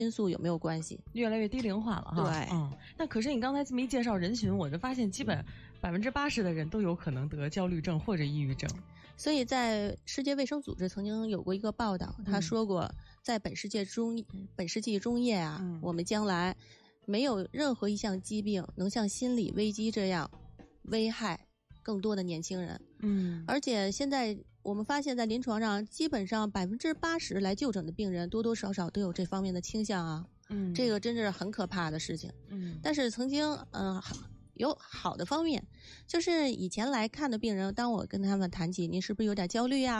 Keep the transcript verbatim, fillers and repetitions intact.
因素有没有关系？ 越来越低龄化了哈。 对， 嗯，那可是你刚才这么一介绍人群，我就发现基本百分之八十的人都有可能得焦虑症或者抑郁症。 所以在世界卫生组织曾经有过一个报道，他说过，在本世纪中、嗯、本世纪中叶啊、嗯，我们将来没有任何一项疾病能像心理危机这样危害更多的年轻人。嗯，而且现在我们发现，在临床上，基本上百分之八十来就诊的病人多多少少都有这方面的倾向啊。嗯，这个真是很可怕的事情。嗯，但是曾经，嗯、呃，有好的方面，就是以前来看的病人，当我跟他们谈起，您是不是有点焦虑啊？